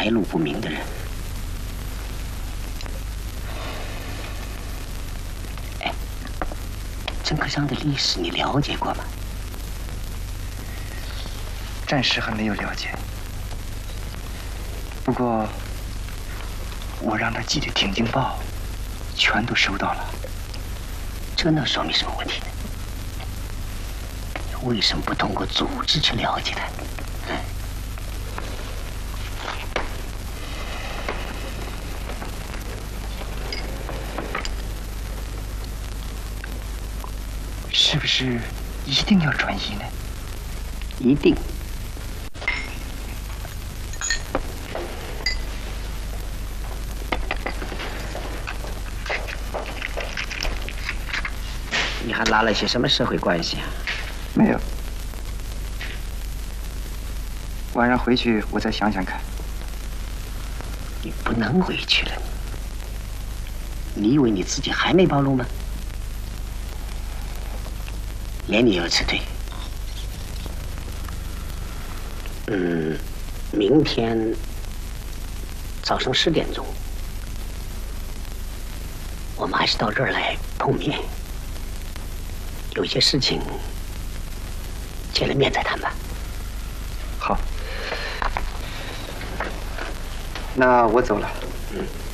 来路不明的人。哎，郑克襄的历史你了解过吗？ 暂时还没有了解。不过，我让他寄的挺经报，全都收到了。 这能说明什么问题呢？你为什么不通过组织去了解他？ 是不是一定要转移呢？ 一定。你还拉了些什么社会关系啊？ 没有。晚上回去我再想想看。 你不能回去了。你以为你自己还没暴露吗？连你要辞退。明天早上10点钟，我们还是到这儿来碰面。有些事情见了面再谈吧。 好，那我走了。